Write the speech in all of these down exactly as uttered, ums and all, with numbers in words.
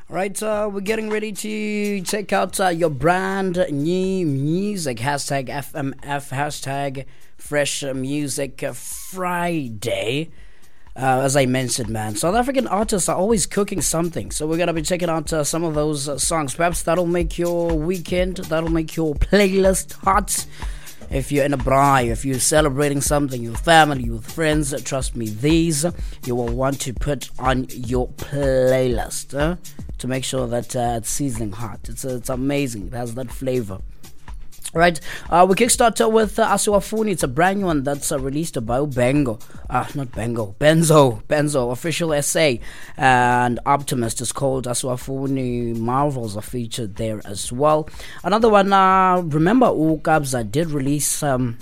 Right, uh, we're getting ready to check out uh, your brand new music. Hashtag F M F, hashtag Fresh Music Friday. Uh, as I mentioned, man, South African artists are always cooking something. So we're going to be checking out uh, some of those uh, songs. Perhaps that'll make your weekend, that'll make your playlist hot. If you're in a braai, if you're celebrating something, your family, your friends, trust me, these you will want to put on your playlist uh, to make sure that uh, it's sizzling hot. It's uh, it's amazing. It has that flavor. Right, uh, we kickstart with uh, Asiwafuni. It's a brand new one that's uh, released by Bengo. Ah, uh, not Bengo, Benzo. Benzo, official essay. And Optimist is called Asiwafuni. Marvels are featured there as well. Another one, uh, remember Ukabza did release um,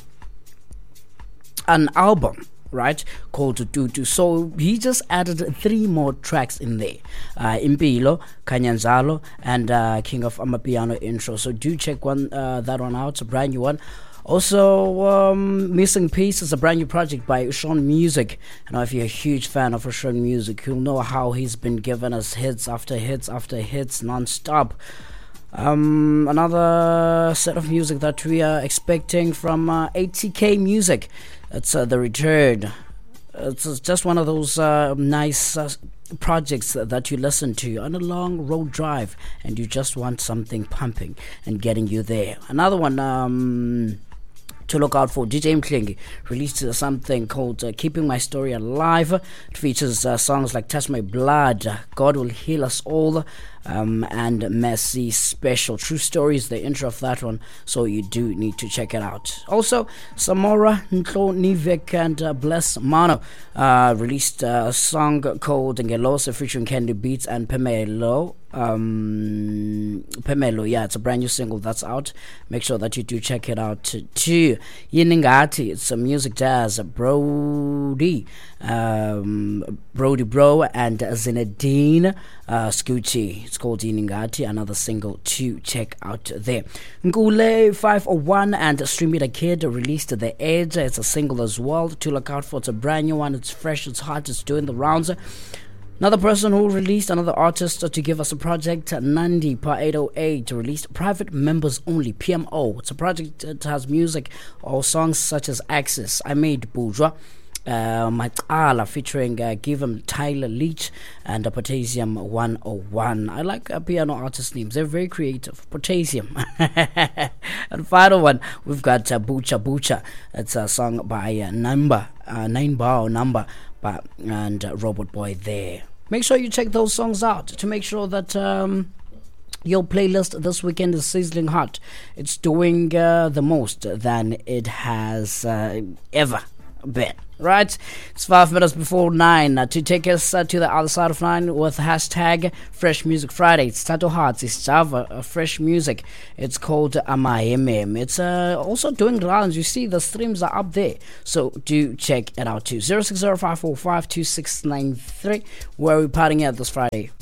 an album, right, called Tutu. So he just added three more tracks in there. Uh, Impilo, Kanyanzalo, and uh, King of Amapiano intro. So do check one uh, that one out. It's a brand new one. Also, um, Missing Piece is a brand new project by Ushan Music. And if you're a huge fan of Ushan Music, you'll know how he's been giving us hits after hits after hits non-stop. Um, another set of music that we are expecting from uh, A T K Music. It's uh, The Return. It's just one of those uh, nice uh, projects that you listen to on a long road drive and you just want something pumping and getting you there. Another one um, to look out for, D J Mklingi released uh, something called uh, Keeping My Story Alive. It features uh, songs like Touch My Blood, God Will Heal Us All, um, and Messi Special. True Story is the intro of that one, so you do need to check it out. Also, Samora, Nklo Nivek, and uh, Bless Mano uh, released a song called Ngelosa featuring Candy Beats and Pemelo. Um, Pemelo, yeah, it's a brand new single that's out. Make sure that you do check it out too. Yiningati, it's a music jazz. Brody, um, Brody Bro, and Zinedine uh, Scoochie. It's called Yiningati, another single to check out there. Ngule five oh one and Stream It a Kid released The Edge. It's a single as well to look out for. It's a brand new one. It's fresh, it's hot, it's doing the rounds. Another person who released, another artist to give us a project, Nandi Pa eight oh eight, released Private Members Only, P M O. It's a project that has music or songs such as Access, I Made Bourgeois, uh, Matala featuring uh, Give 'em Tyler Leach, and uh, Potassium one oh one. I like uh, piano artist names, they're very creative. Potassium. And final one, we've got uh, Bucha Bucha. It's a song by uh, Number, uh, Nine Bar Number, by, and uh, Robot Boy there. Make sure you check those songs out to make sure that um, your playlist this weekend is sizzling hot. It's doing uh, the most than it has uh, ever been. Right? It's five minutes before nine. Uh, to take us uh, to the other side of nine with hashtag Fresh Music Friday. It's Tato Hearts, it's Java, uh, Fresh Music. It's called Amayemem. It's uh, also doing rounds. You see the streams are up there. So do check it out too. zero six zero five four five two six nine three. Where are we partying at this Friday?